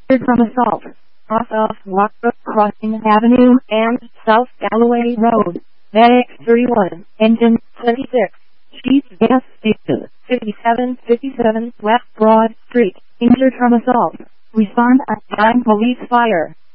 injured from assault. Off of Lockbrook Crossing Avenue and South Galloway Road. Medic 31, engine 26, Chief Gas Station, 5757 West Broad Street, injured from assault. Respond at time police fire.